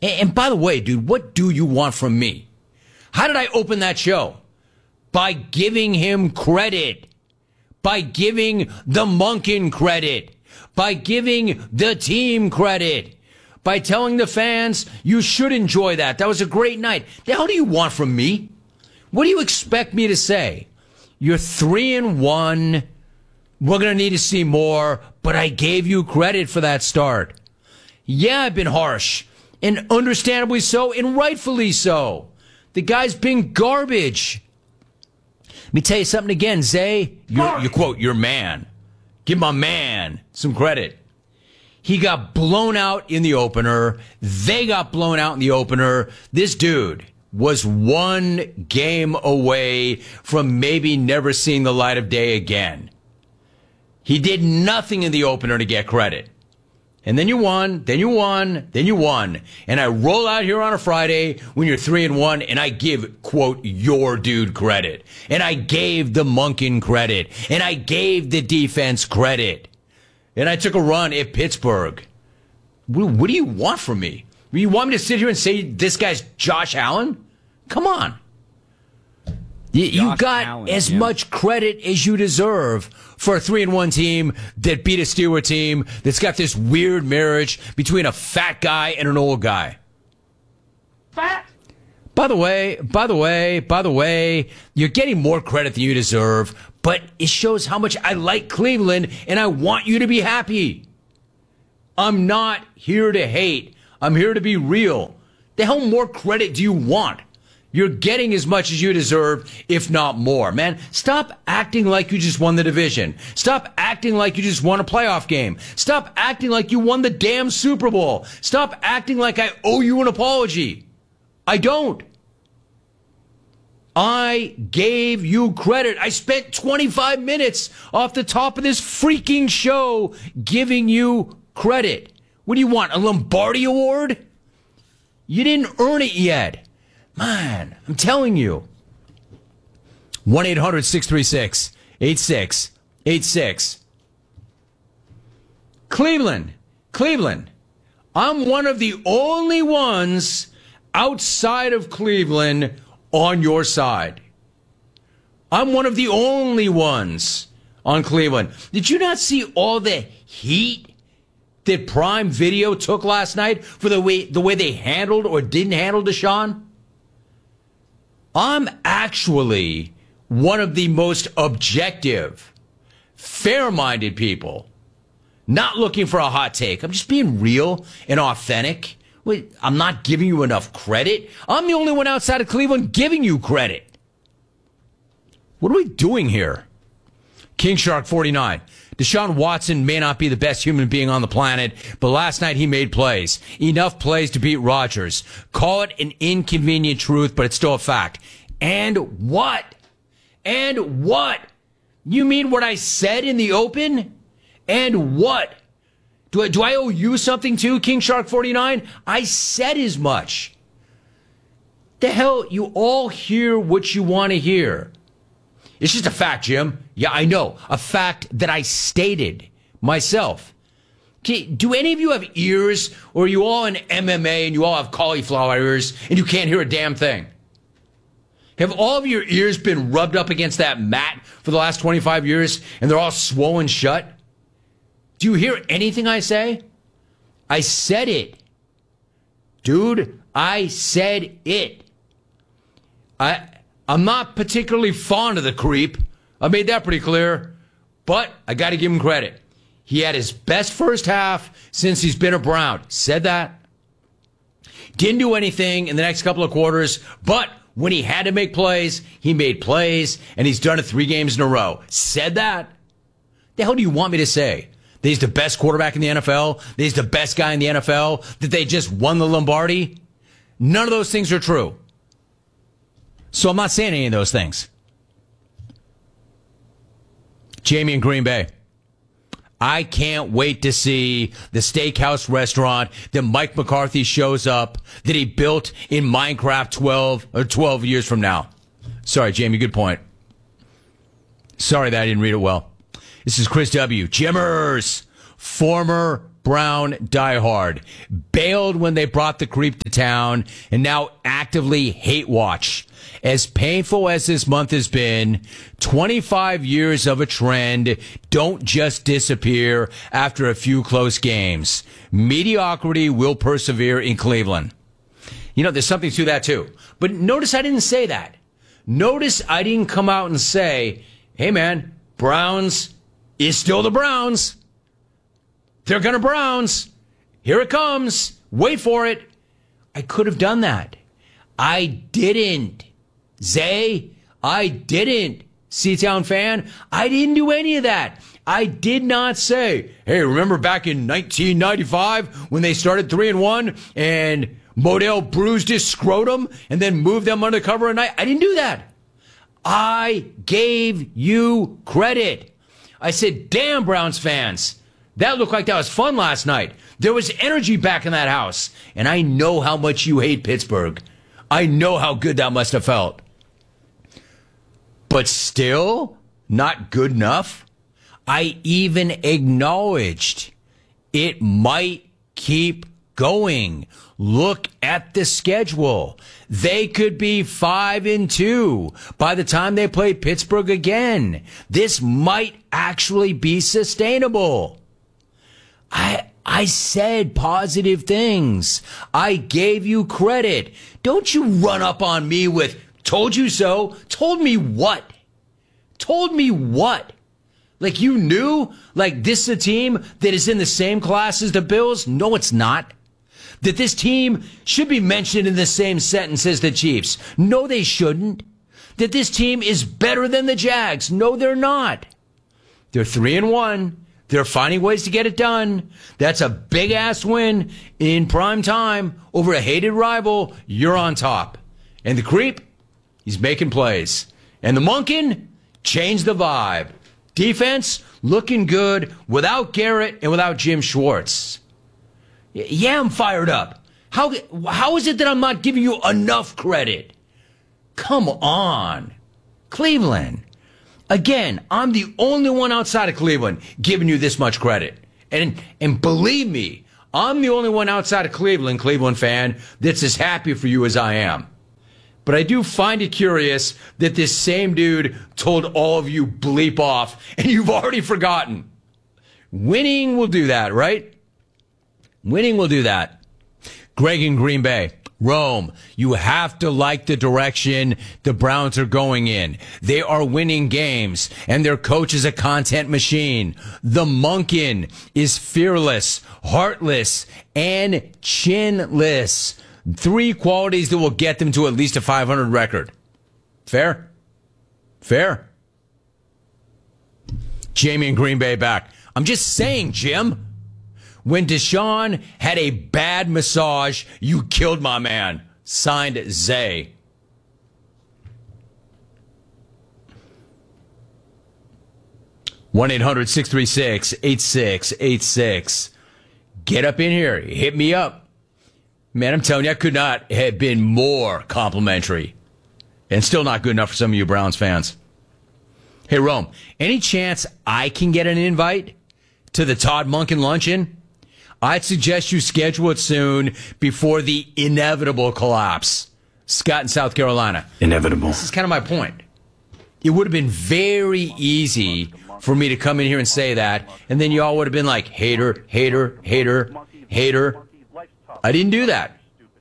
And by the way, dude, what do you want from me? How did I open that show? By giving him credit. By giving the Monken credit. By giving the team credit. By telling the fans, you should enjoy that. That was a great night. The hell do you want from me? What do you expect me to say? You're 3-1. We're going to need to see more, but I gave you credit for that start. Yeah, I've been harsh, and understandably so, and rightfully so. The guy's been garbage. Let me tell you something again, Zay. You quote, your man. Give my man some credit. He got blown out in the opener. They got blown out in the opener. This dude was one game away from maybe never seeing the light of day again. He did nothing in the opener to get credit. And then you won, then you won, then you won. And I roll out here on a Friday when you're 3-1 and I give, quote, your dude credit. And I gave the Monken credit. And I gave the defense credit. And I took a run at Pittsburgh. What do you want from me? You want me to sit here and say this guy's Josh Allen? Come on. You got as much credit as you deserve for a 3-1 team that beat a Steelers team that's got this weird marriage between a fat guy and an old guy. Fat? By the way, you're getting more credit than you deserve, but it shows how much I like Cleveland and I want you to be happy. I'm not here to hate. I'm here to be real. The hell more credit do you want? You're getting as much as you deserve, if not more. Man, stop acting like you just won the division. Stop acting like you just won a playoff game. Stop acting like you won the damn Super Bowl. Stop acting like I owe you an apology. I don't. I gave you credit. I spent 25 minutes off the top of this freaking show giving you credit. What do you want, a Lombardi Award? You didn't earn it yet. Man, I'm telling you. 1-800-636-8686. Cleveland. I'm one of the only ones outside of Cleveland on your side. I'm one of the only ones on Cleveland. Did you not see all the heat that Prime Video took last night for the way they handled or didn't handle Deshaun? I'm actually one of the most objective, fair-minded people. Not looking for a hot take. I'm just being real and authentic. Wait, I'm not giving you enough credit. I'm the only one outside of Cleveland giving you credit. What are we doing here? King Shark 49. Deshaun Watson may not be the best human being on the planet, but last night he made plays. Enough plays to beat Rodgers. Call it an inconvenient truth, but it's still a fact. And what? And what? You mean what I said in the open? And what? Do I owe you something too, King Shark 49? I said as much. The hell, you all hear what you want to hear. It's just a fact, Jim. Yeah, I know. A fact that I stated myself. Do any of you have ears, or are you all in MMA and you all have cauliflower ears and you can't hear a damn thing? Have all of your ears been rubbed up against that mat for the last 25 years and they're all swollen shut? Do you hear anything I say? I said it. Dude, I said it. I'm not particularly fond of the creep. I made that pretty clear. But I got to give him credit. He had his best first half since he's been a Brown. Said that. Didn't do anything in the next couple of quarters. But when he had to make plays, he made plays. And he's done it 3 games in a row. Said that. The hell do you want me to say? That he's the best quarterback in the NFL? That he's the best guy in the NFL? That they just won the Lombardi? None of those things are true. So I'm not saying any of those things. Jamie in Green Bay. I can't wait to see the steakhouse restaurant that Mike McCarthy shows up that he built in Minecraft 12 years from now. Sorry, Jamie, good point. Sorry that I didn't read it well. This is Chris W. Jimmers, former Brown diehard, bailed when they brought the creep to town, and now actively hate watch. As painful as this month has been, 25 years of a trend don't just disappear after a few close games. Mediocrity will persevere in Cleveland. You know, there's something to that too. But notice I didn't say that. Notice I didn't come out and say, hey man, Browns is still the Browns. They're going to Browns. Here it comes. Wait for it. I could have done that. I didn't. Zay, I didn't. Seatown fan, I didn't do any of that. I did not say, hey, remember back in 1995 when they started 3-1 and Modell bruised his scrotum and then moved them under cover at night? I didn't do that. I gave you credit. I said, damn, Browns fans, that looked like that was fun last night. There was energy back in that house. And I know how much you hate Pittsburgh. I know how good that must have felt. But still not good enough. I even acknowledged it might keep going. Look at the schedule. They could be 5-2 by the time they play Pittsburgh again. This might actually be sustainable. I said positive things. I gave you credit. Don't you run up on me with told you so. Told me what? Told me what? Like you knew? Like this is a team that is in the same class as the Bills? No, it's not. That this team should be mentioned in the same sentence as the Chiefs? No, they shouldn't. That this team is better than the Jags? No, they're not. They're 3-1. They're finding ways to get it done. That's a big-ass win in prime time over a hated rival. You're on top. And the creep, he's making plays. And the Monken changed the vibe. Defense looking good without Garrett and without Jim Schwartz. Yeah, I'm fired up. How is it that I'm not giving you enough credit? Come on. Cleveland. Again, I'm the only one outside of Cleveland giving you this much credit. And believe me, I'm the only one outside of Cleveland, Cleveland fan, that's as happy for you as I am. But I do find it curious that this same dude told all of you bleep off, and you've already forgotten. Winning will do that, right? Winning will do that. Greg in Green Bay. Rome, you have to like the direction the Browns are going in. They are winning games, and their coach is a content machine. The Monken is fearless, heartless, and chinless. 3 qualities that will get them to at least a 500 record. Fair? Fair? Jamie in Green Bay back. I'm just saying, Jim. When Deshaun had a bad massage, you killed my man. Signed, Zay. One 1-800-636-8686. Get up in here. Hit me up. Man, I'm telling you, I could not have been more complimentary. And still not good enough for some of you Browns fans. Hey, Rome, any chance I can get an invite to the Todd Monken luncheon? I'd suggest you schedule it soon before the inevitable collapse. Scott in South Carolina. Inevitable. This is kind of my point. It would have been very easy for me to come in here and say that, and then you all would have been like, hater, hater, hater, hater. I didn't do that.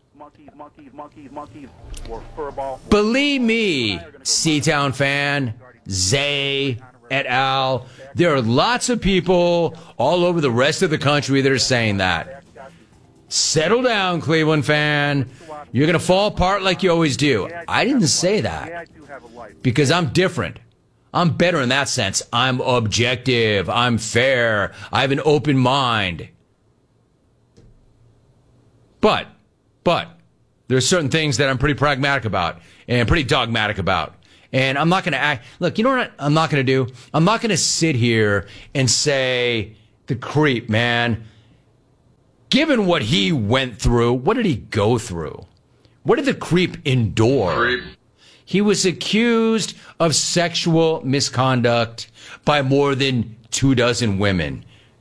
Believe me, Seatown fan, Zay, et al., there are lots of people all over the rest of the country that are saying that. Settle down, Cleveland fan. You're going to fall apart like you always do. I didn't say that because I'm different. I'm better in that sense. I'm objective. I'm fair. I have an open mind. But there's certain things that I'm pretty pragmatic about and pretty dogmatic about. And I'm not going to act. Look, you know what I'm not going to do? I'm not going to sit here and say, the creep, man. Given what he went through, what did he go through? What did the creep endure? He was accused of sexual misconduct by more than 24 women.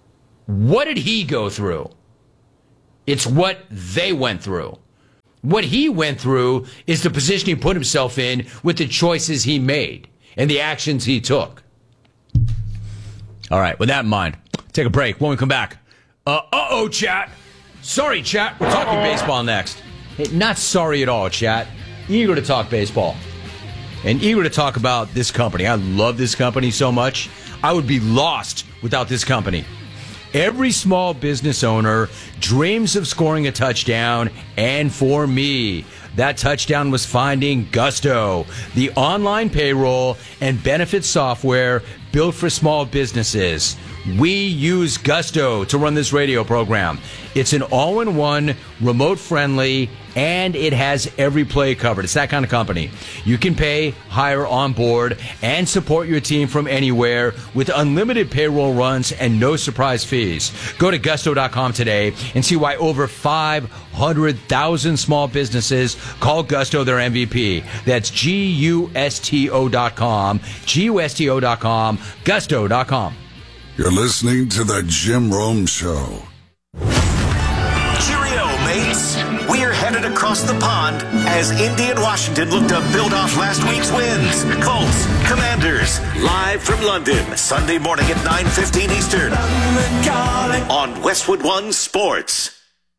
what did he go through? It's what they went through. What he went through is the position he put himself in with the choices he made and the actions he took. All right, with that in mind, take a break. When we come back, chat. Sorry, chat. We're talking baseball next. Hey, not sorry at all, chat. Eager to talk baseball. And eager to talk about this company. I love this company so much. I would be lost without this company. Every small business owner dreams of scoring a touchdown, and for me, that touchdown was finding Gusto, the online payroll and benefits software built for small businesses. We use Gusto to run this radio program. It's an all-in-one, remote-friendly, and it has every play covered. It's that kind of company. You can pay, hire, onboard, and support your team from anywhere with unlimited payroll runs and no surprise fees. Go to Gusto.com today and see why over 500,000 small businesses call Gusto their MVP. That's Gusto.com, Gusto.com, Gusto.com. You're listening to The Jim Rome Show. Cheerio, mates. We're headed across the pond as Indy and Washington look to build off last week's wins. Colts, Commanders, live from London, Sunday morning at 9:15 Eastern on Westwood One Sports.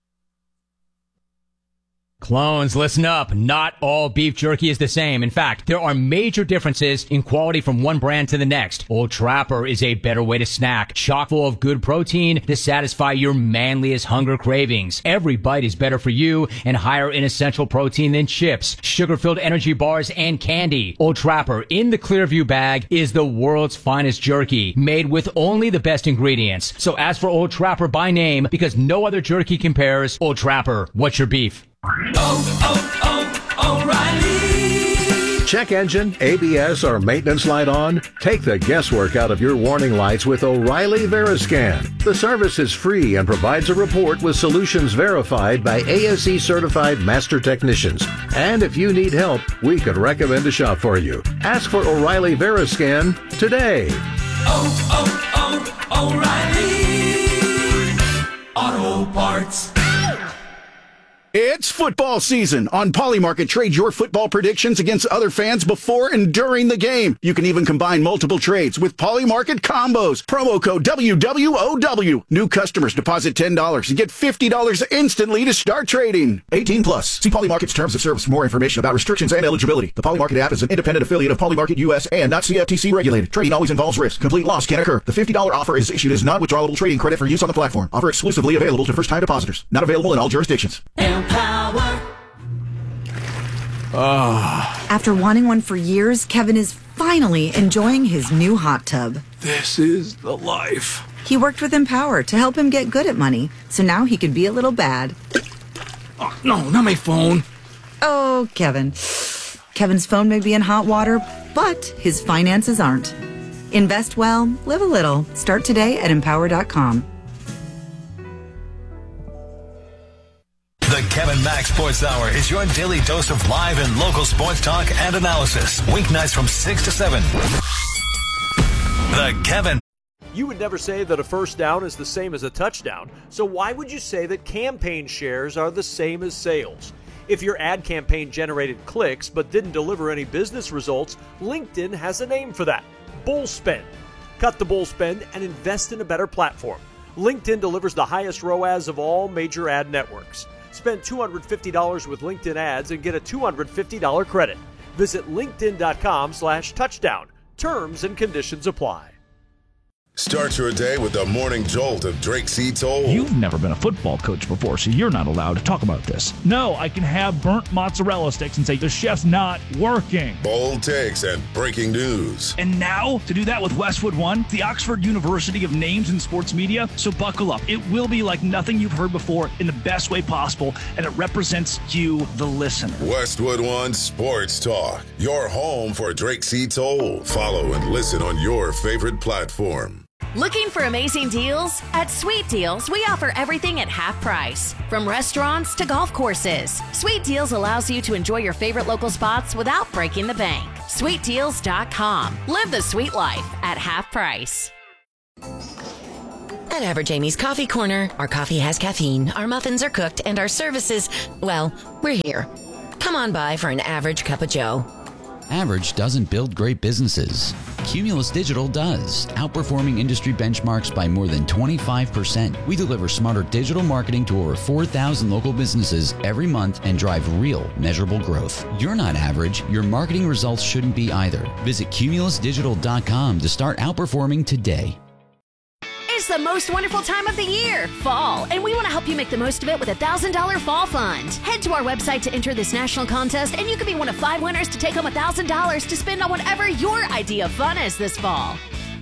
Clones, listen up. Not all beef jerky is the same. In fact, there are major differences in quality from one brand to the next. Old Trapper is a better way to snack, chock full of good protein to satisfy your manliest hunger cravings. Every bite is better for you and higher in essential protein than chips, sugar-filled energy bars, and candy. Old Trapper in the Clearview bag is the world's finest jerky, made with only the best ingredients. So ask for Old Trapper by name because no other jerky compares. Old Trapper, what's your beef? O'Reilly. Check engine, ABS, or maintenance light on? Take the guesswork out of your warning lights with O'Reilly Veriscan. The service is free and provides a report with solutions verified by ASE certified master technicians. And if you need help, we could recommend a shop for you. Ask for O'Reilly Veriscan today. O'Reilly Auto Parts. It's football season. On Polymarket, trade your football predictions against other fans before and during the game. You can even combine multiple trades with Polymarket combos. Promo code WWOW. New customers deposit $10 and get $50 instantly to start trading. 18 plus. See Polymarket's terms of service for more information about restrictions and eligibility. The Polymarket app is an independent affiliate of Polymarket US and not CFTC regulated. Trading always involves risk. Complete loss can occur. The $50 offer is issued as non-withdrawable trading credit for use on the platform. Offer exclusively available to first-time depositors. Not available in all jurisdictions. After wanting one for years, Kevin is finally enjoying his new hot tub. This is the life. He worked with Empower to help him get good at money, so now he can be a little bad. Oh, no, not my phone. Oh, Kevin. Kevin's phone may be in hot water, but his finances aren't. Invest well, live a little. Start today at Empower.com. The Kevin Mack Sports Hour is your daily dose of live and local sports talk and analysis. Weeknights from 6 to 7. The Kevin. You would never say that a first down is the same as a touchdown, so why would you say that campaign shares are the same as sales? If your ad campaign generated clicks but didn't deliver any business results, LinkedIn has a name for that: bull spend. Cut the bull spend and invest in a better platform. LinkedIn delivers the highest ROAS of all major ad networks. Spend $250 with LinkedIn ads and get a $250 credit. Visit linkedin.com/touchdown. Terms and conditions apply. Start your day with the morning jolt of Drake C. Toll. You've never been a football coach before, so you're not allowed to talk about this. No, I can have burnt mozzarella sticks and say the chef's not working. Bold takes and breaking news. And now, to do that with Westwood One, the Oxford University of names in sports media, so buckle up. It will be like nothing you've heard before in the best way possible, and it represents you, the listener. Westwood One Sports Talk, your home for Drake C. Toll. Follow and listen on your favorite platform. Looking for amazing deals? At Sweet Deals, we offer everything at half price. From restaurants to golf courses, Sweet Deals allows you to enjoy your favorite local spots without breaking the bank. SweetDeals.com. Live the sweet life at half price. At Average Amy's Coffee Corner, our coffee has caffeine, our muffins are cooked, and our services, well, we're here. Come on by for an average cup of joe. Average doesn't build great businesses. Cumulus Digital does, outperforming industry benchmarks by more than 25%. We deliver smarter digital marketing to over 4,000 local businesses every month and drive real, measurable growth. You're not average. Your marketing results shouldn't be either. Visit cumulusdigital.com to start outperforming today. It's the most wonderful time of the year, fall, and we want to help you make the most of it with a $1,000 fall fund. Head to our website to enter this national contest, and you could be one of 5 winners to take home $1,000 to spend on whatever your idea of fun is this fall.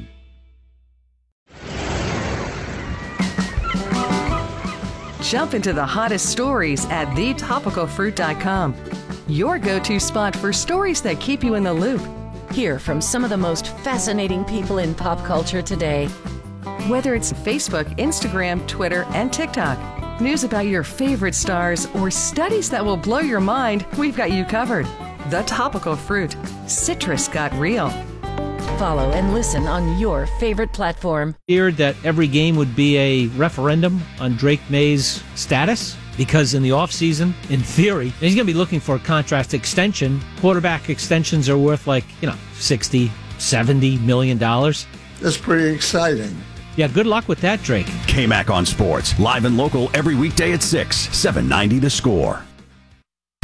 Jump into the hottest stories at thetopicalfruit.com. Your go-to spot for stories that keep you in the loop. Hear from some of the most fascinating people in pop culture today. Whether it's Facebook, Instagram, Twitter, and TikTok, news about your favorite stars, or studies that will blow your mind, we've got you covered. The Topical Fruit. Citrus got real. Follow and listen on your favorite platform. Feared that every game would be a referendum on Drake May's status, because in the offseason, in theory, he's going to be looking for a contract extension. Quarterback extensions are worth $60, $70 million. That's pretty exciting. Yeah, good luck with that, Drake. KMAC on Sports, live and local every weekday at 6, 790 The Score.